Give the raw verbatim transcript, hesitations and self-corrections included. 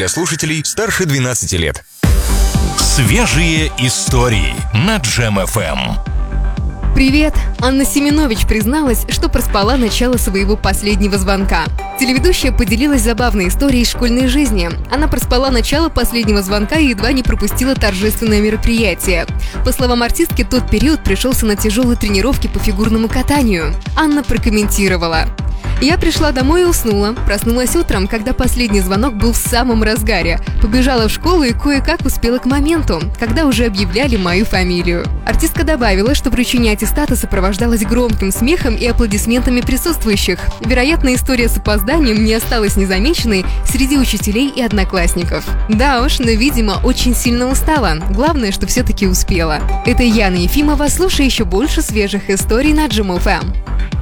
для слушателей старше двенадцати лет. Свежие истории на Джем эф эм. Привет! Анна Семенович призналась, что проспала начало своего последнего звонка. Телеведущая поделилась забавной историей школьной жизни. Она проспала начало последнего звонка и едва не пропустила торжественное мероприятие. По словам артистки, тот период пришелся на тяжелые тренировки по фигурному катанию. Анна прокомментировала: «Я пришла домой и уснула. Проснулась утром, когда последний звонок был в самом разгаре. Побежала в школу и кое-как успела к моменту, когда уже объявляли мою фамилию». Артистка добавила, что вручение аттестата сопровождалось громким смехом и аплодисментами присутствующих. Вероятно, история с опозданием не осталась незамеченной среди учителей и одноклассников. Да уж, но, видимо, очень сильно устала. Главное, что все-таки успела. Это Яна Ефимова. Слушай еще больше свежих историй на Джем эф эм.